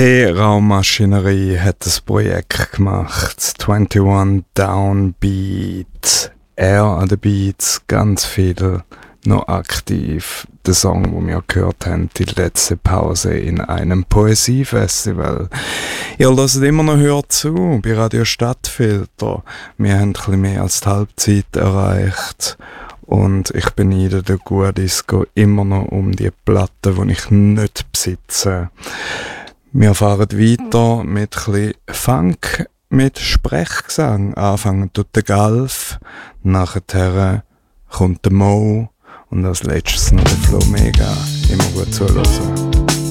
T-Raummaschinerie hat das Projekt gemacht. 21 Downbeat. Er an den Beats, ganz viel noch aktiv. Der Song, den wir gehört haben, die letzte Pause in einem Poesiefestival. Ihr hört immer noch Hör zu bei Radio Stadtfilter. Wir haben ein bisschen mehr als die Halbzeit erreicht. Und ich beneide den Guadisco immer noch um die Platte, die ich nicht besitze. Wir fahren weiter mit ein bisschen Funk, mit Sprechgesang. Anfangen tut der Galf, nachher kommt der Mo und als letztes noch der Flo Mega. Immer gut zuhören.